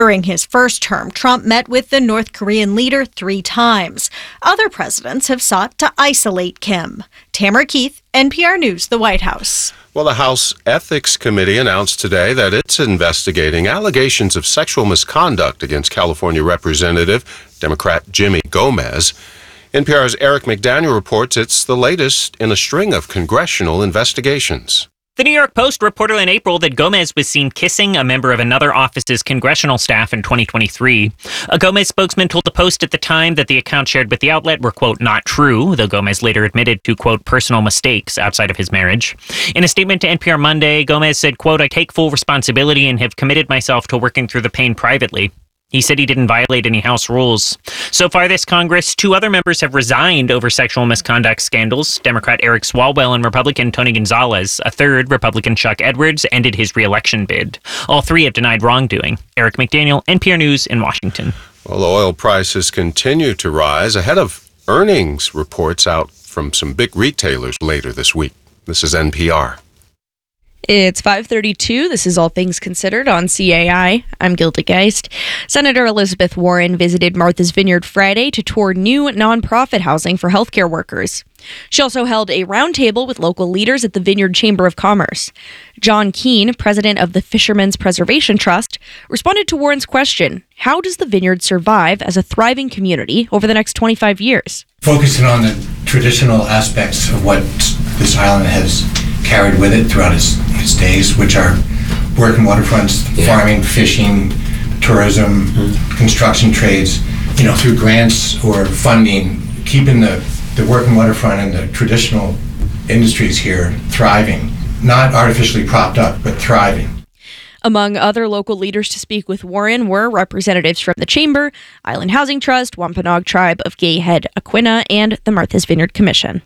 During his first term, Trump met with the North Korean leader 3 times. Other presidents have sought to isolate Kim. Tamara Keith, NPR News, the White House. Well, the House Ethics Committee announced today that it's investigating allegations of sexual misconduct against California Representative Democrat Jimmy Gomez. NPR's Eric McDaniel reports it's the latest in a string of congressional investigations. The New York Post reported in April that Gomez was seen kissing a member of another office's congressional staff in 2023. A Gomez spokesman told the Post at the time that the accounts shared with the outlet were, quote, not true, though Gomez later admitted to, quote, personal mistakes outside of his marriage. In a statement to NPR Monday, Gomez said, quote, I take full responsibility and have committed myself to working through the pain privately. He said he didn't violate any House rules. So far this Congress, 2 other members have resigned over sexual misconduct scandals. Democrat Eric Swalwell and Republican Tony Gonzalez. A third, Republican Chuck Edwards, ended his re-election bid. All 3 have denied wrongdoing. Eric McDaniel, NPR News in Washington. Well, the oil prices continue to rise ahead of earnings reports out from some big retailers later this week. This is NPR. It's 5:32. This is All Things Considered on CAI. I'm Gilda Geist. Senator Elizabeth Warren visited Martha's Vineyard Friday to tour new nonprofit housing for healthcare workers. She also held a roundtable with local leaders at the Vineyard Chamber of Commerce. John Keene, president of the Fishermen's Preservation Trust, responded to Warren's question, how does the vineyard survive as a thriving community over the next 25 years? Focusing on the traditional aspects of what this island has carried with it throughout its days, which are working waterfronts, farming, fishing, tourism, construction trades, through grants or funding, keeping the working waterfront and the traditional industries here thriving, not artificially propped up, but thriving. Among other local leaders to speak with Warren were representatives from the Chamber, Island Housing Trust, Wampanoag Tribe of Gay Head Aquina, and the Martha's Vineyard Commission.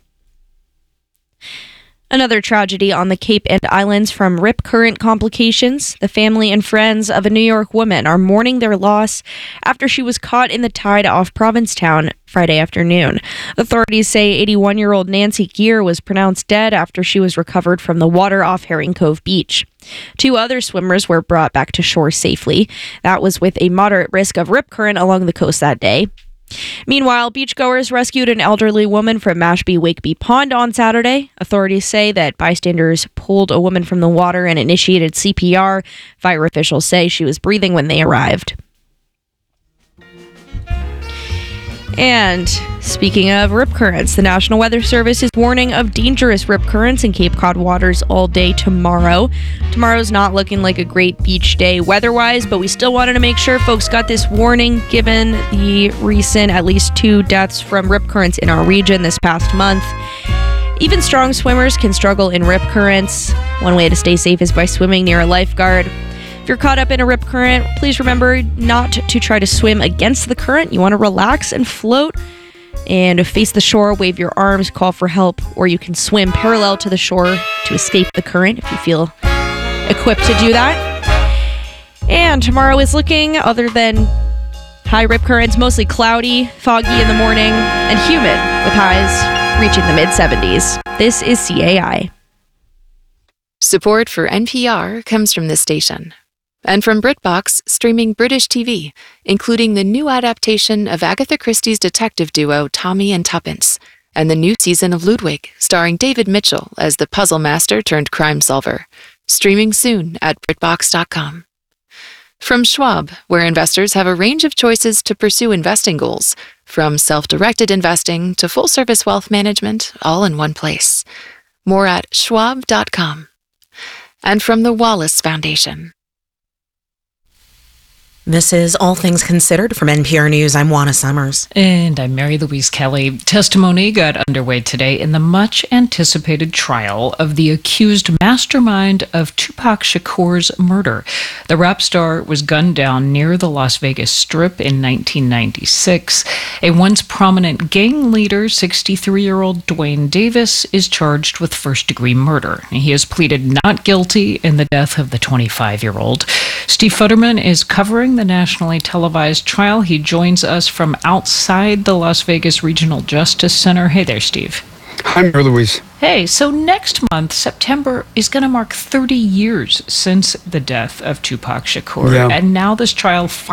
Another tragedy on the Cape and Islands from rip current complications. The family and friends of a New York woman are mourning their loss after she was caught in the tide off Provincetown Friday afternoon. Authorities say 81-year-old Nancy Gear was pronounced dead after she was recovered from the water off Herring Cove Beach. 2 other swimmers were brought back to shore safely. That was with a moderate risk of rip current along the coast that day. Meanwhile, beachgoers rescued an elderly woman from Mashpee Wakeby Pond on Saturday. Authorities say that bystanders pulled a woman from the water and initiated CPR. Fire officials say she was breathing when they arrived. And speaking of rip currents, the National Weather Service is warning of dangerous rip currents in Cape Cod waters all day tomorrow. Tomorrow's not looking like a great beach day weather-wise, but we still wanted to make sure folks got this warning given the recent at least 2 deaths from rip currents in our region this past month. Even strong swimmers can struggle in rip currents. One way to stay safe is by swimming near a lifeguard. If you're caught up in a rip current, please remember not to try to swim against the current. You want to relax and float and face the shore, wave your arms, call for help, or you can swim parallel to the shore to escape the current if you feel equipped to do that. And tomorrow is looking, other than high rip currents, mostly cloudy, foggy in the morning, and humid with highs reaching the mid-70s. This is CAI. Support for NPR comes from this station. And from BritBox, streaming British TV, including the new adaptation of Agatha Christie's detective duo Tommy and Tuppence, and the new season of Ludwig, starring David Mitchell as the puzzle master turned crime solver. Streaming soon at BritBox.com. From Schwab, where investors have a range of choices to pursue investing goals, from self-directed investing to full-service wealth management, all in one place. More at Schwab.com. And from the Wallace Foundation. This is All Things Considered from NPR News. I'm Juana Summers. And I'm Mary Louise Kelly. Testimony got underway today in the much-anticipated trial of the accused mastermind of Tupac Shakur's murder. The rap star was gunned down near the Las Vegas Strip in 1996. A once prominent gang leader, 63-year-old Dwayne Davis, is charged with first-degree murder. He has pleaded not guilty in the death of the 25-year-old. Steve Futterman is covering the nationally televised trial. He joins us from outside the Las Vegas Regional Justice Center. Hey there, Steve. Hi, Mary Louise. Hey, so next month, September, is going to mark 30 years since the death of Tupac Shakur. Yeah. And now this trial